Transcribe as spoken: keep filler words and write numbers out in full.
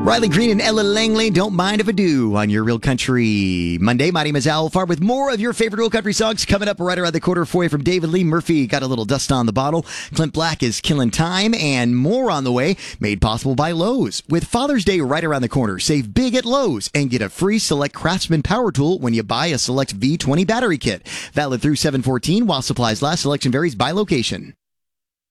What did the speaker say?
Riley Green and Ella Langley, Don't Mind If I Do, on your Real Country Monday. My name is Al Farb with more of your favorite Real Country songs coming up right around the quarter for you from David Lee Murphy. Got a little dust on the bottle. Clint Black is Killing Time, and more on the way, made possible by Lowe's. With Father's Day right around the corner, save big at Lowe's and get a free Select Craftsman power tool when you buy a Select V twenty battery kit. Valid through seven fourteen while supplies last. Selection varies by location.